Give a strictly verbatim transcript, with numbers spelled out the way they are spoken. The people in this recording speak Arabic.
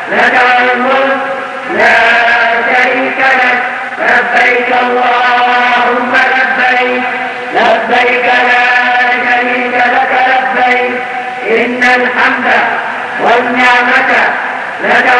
لك الملك لا شريك لك لبيك اللهم لبيك لبيك لا شريك لك لبيك إن الحمد والنعمة لك